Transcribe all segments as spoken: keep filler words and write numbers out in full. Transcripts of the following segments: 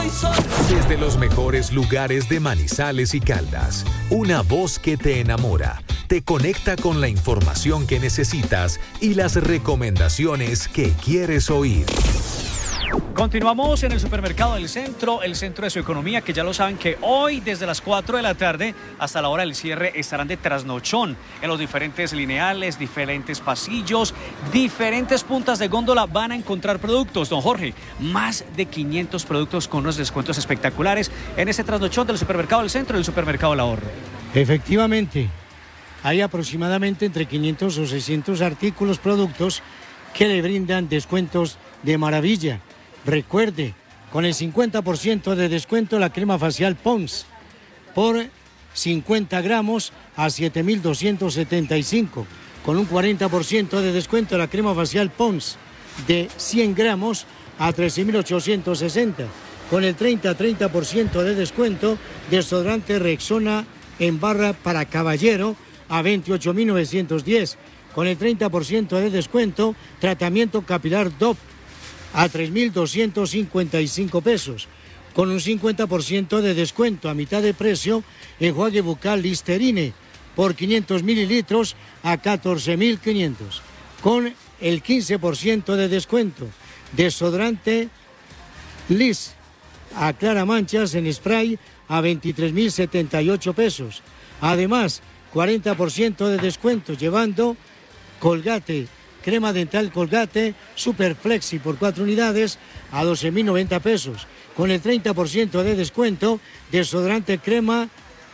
estoy solo. Desde los mejores lugares de Manizales y Caldas, una voz que te enamora, te conecta con la información que necesitas y las recomendaciones que quieres oír. Continuamos en el supermercado del centro, el centro de su economía, que ya lo saben que hoy desde las cuatro de la tarde hasta la hora del cierre estarán de trasnochón en los diferentes lineales, diferentes pasillos, diferentes puntas de góndola. Van a encontrar productos, don Jorge, más de quinientos productos con unos descuentos espectaculares en ese trasnochón del supermercado del centro y el supermercado del ahorro. Efectivamente, hay aproximadamente entre quinientos o seiscientos artículos, productos que le brindan descuentos de maravilla. Recuerde, con el cincuenta por ciento de descuento la crema facial Pond's por cincuenta gramos a siete mil doscientos setenta y cinco. Con un cuarenta por ciento de descuento la crema facial Pond's de cien gramos a trece mil ochocientos sesenta. Con el treinta a treinta por ciento de descuento desodorante Rexona en barra para caballero a veintiocho mil novecientos diez. Con el treinta por ciento de descuento tratamiento capilar Dove a tres mil doscientos cincuenta y cinco pesos, con un cincuenta por ciento de descuento a mitad de precio enjuague bucal Listerine por quinientos mililitros a catorce mil quinientos, con el quince por ciento de descuento desodorante Liss aclara manchas en spray a veintitrés mil setenta y ocho pesos. Además, cuarenta por ciento de descuento llevando Colgate crema dental Colgate Super Flexi por cuatro unidades a doce mil noventa pesos, con el treinta por ciento de descuento desodorante crema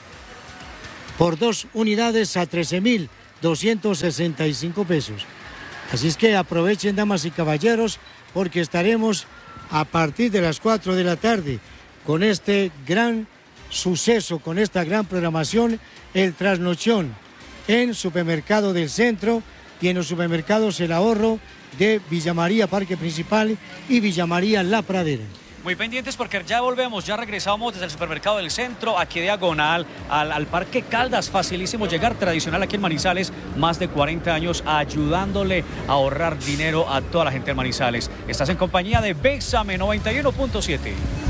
por dos unidades a trece mil doscientos sesenta y cinco pesos. Así es que aprovechen, damas y caballeros, porque estaremos a partir de las cuatro de la tarde con este gran suceso, con esta gran programación, el trasnochón en Supermercado del Centro y en los supermercados El Ahorro de Villa María Parque Principal y Villa María La Pradera. Muy pendientes porque ya volvemos, ya regresamos desde el supermercado del centro, aquí diagonal al, al Parque Caldas. Facilísimo llegar, tradicional aquí en Manizales, más de cuarenta años ayudándole a ahorrar dinero a toda la gente de Manizales. Estás en compañía de Bésame noventa y uno punto siete.